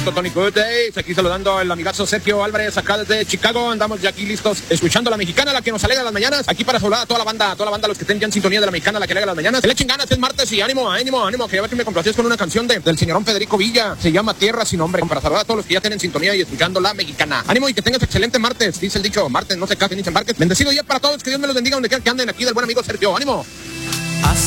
Toronto, Tony Good Days. Aquí saludando el amigazo Sergio Álvarez, acá desde Chicago. Andamos ya aquí listos, escuchando a la mexicana, la que nos alegra las mañanas. Aquí para saludar a toda la banda, los que estén ya en sintonía de la mexicana, la que alegra las mañanas. Se le echen ganas, es martes y ánimo. Que ya ves que me complacías con una canción del señorón Federico Villa. Se llama Tierra sin Nombre. Para saludar a todos los que ya tienen sintonía y escuchando la mexicana. Ánimo y que tengas excelente martes. Dice el dicho, martes no se casen ni se embarques. Bendecido día para todos, que Dios me los bendiga donde quiera que anden. Aquí del buen amigo Sergio. Ánimo.